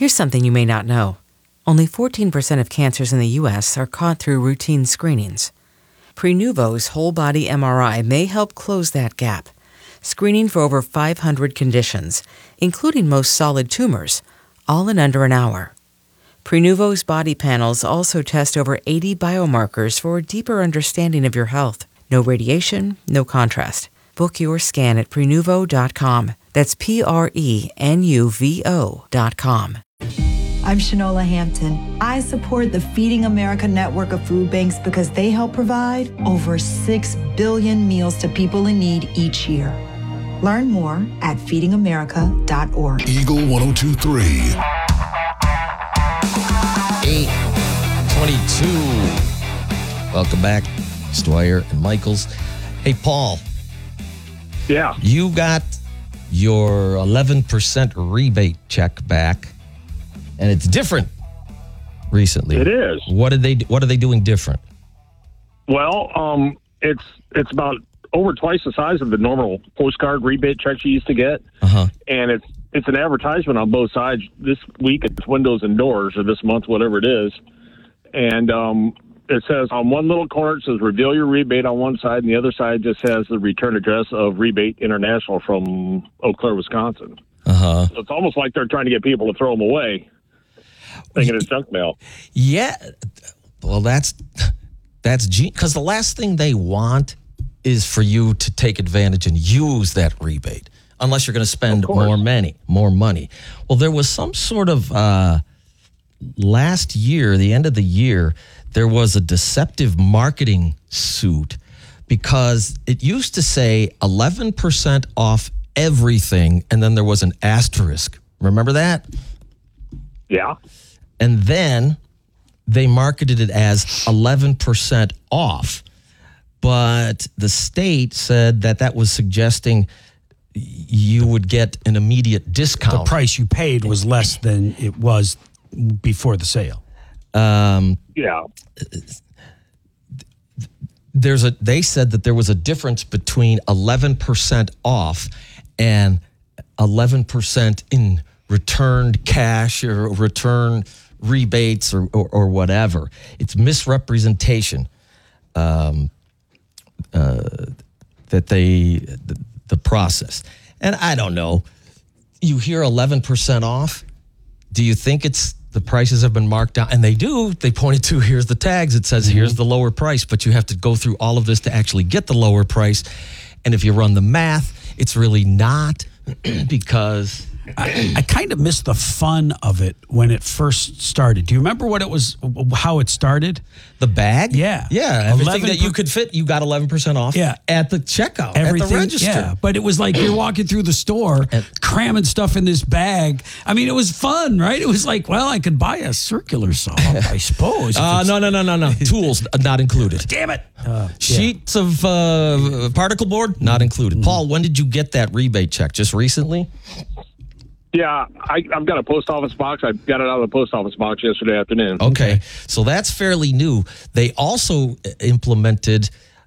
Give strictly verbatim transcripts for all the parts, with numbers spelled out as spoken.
Here's something you may not know. Only fourteen percent of cancers in the U S are caught through routine screenings. Prenuvo's whole-body M R I may help close that gap, screening for over five hundred conditions, including most solid tumors, all in under an hour. Prenuvo's body panels also test over eighty biomarkers for a deeper understanding of your health. No radiation, no contrast. Book your scan at Prenuvo dot com. That's P R E N U V O dot com. I'm Shanola Hampton. I support the Feeding America network of food banks because they help provide over six billion meals to people in need each year. Learn more at feeding america dot org. Eagle one oh two point three. eight twenty-two. Welcome back. Dwyer and Michaels. Hey, Paul. Yeah. You got your eleven percent rebate check back, and it's different recently. It is. What did they What are they doing different? Well, um, it's it's about over twice the size of the normal postcard rebate checks you used to get, Uh-huh. and it's it's an advertisement on both sides. This week it's windows and doors, or this month, whatever it is, and um, it says on one little corner it says reveal your rebate on one side, and the other side just has the return address of Rebate International from Eau Claire, Wisconsin. Uh-huh. So it's almost like they're trying to get people to throw them away, thinking it's junk mail. Yeah. Well, that's that's because the last thing they want is for you to take advantage and use that rebate, unless you're going to spend more money. More money. Well, there was some sort of uh, last year, the end of the year, there was a deceptive marketing suit because it used to say eleven percent off everything, and then there was an asterisk. Remember that? Yeah. And then they marketed it as eleven percent off. But the state said that that was suggesting you would get an immediate discount. The price you paid was less than it was before the sale. Um, Yeah. there's a. They said that there was a difference between eleven percent off and eleven percent in returned cash or return rebates or, or, or whatever. It's misrepresentation. Um, uh, that they, the, the process. And I don't know, you hear eleven percent off. Do you think it's the prices have been marked down? And they do. They pointed to, here's the tags. It says, mm-hmm. here's the lower price, but you have to go through all of this to actually get the lower price. And if you run the math, it's really not because... I, I kind of missed the fun of it when it first started. Do you remember what it was, how it started? The bag? Yeah. Yeah. Everything that you could fit, you got eleven percent off yeah. at the checkout, Everything, at the register. Yeah. But it was like you're walking through the store, and, cramming stuff in this bag. I mean, it was fun, right? It was like, well, I could buy a circular saw, I suppose. Uh, no, no, no, no, no. Tools not included. Damn it. Uh, Sheets yeah. of uh, particle board, not included. Mm-hmm. Paul, when did you get that rebate check? Just recently? Yeah, I, I've got a post office box. I got it out of the post office box yesterday afternoon. Okay, so that's fairly new. They also implemented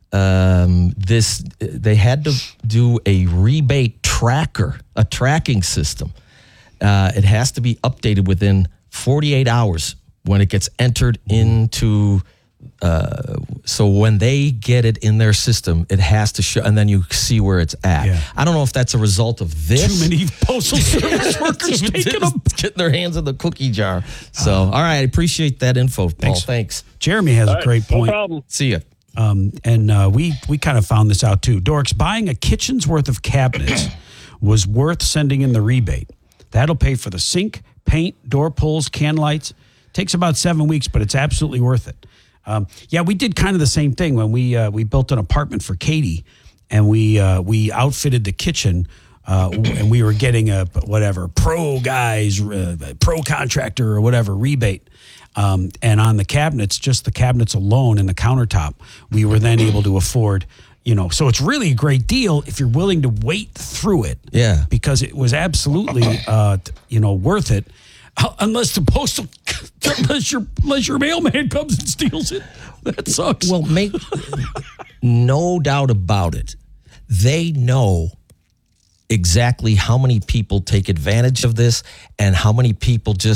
um, this. They had to do a rebate tracker, a tracking system. Uh, it has to be updated within forty-eight hours when it gets entered into. Uh, so when they get it in their system, it has to show, and then you see where it's at. Yeah. I don't know if that's a result of this. Too many postal service workers taking them, getting their hands in the cookie jar. So, uh, all right, I appreciate that info, Paul. Thanks. Thanks. Jeremy has all a great right, point. No problem. See ya. Um, and uh, we we kind of found this out too. Dorks, buying a kitchen's worth of cabinets was worth sending in the rebate. That'll pay for the sink, paint, door pulls, can lights. Takes about seven weeks, but it's absolutely worth it. Um, yeah, we did kind of the same thing when we uh, we built an apartment for Katie, and we uh, we outfitted the kitchen, uh, and we were getting a whatever pro guys, uh, pro contractor or whatever rebate. Um, and on the cabinets, just the cabinets alone and the countertop, we were then able to afford. You know, so it's really a great deal if you're willing to wait through it. Yeah, because it was absolutely uh, you know worth it. Unless the postal, unless your unless your mailman comes and steals it, that sucks. Well, make no doubt about it. They know exactly how many people take advantage of this and how many people just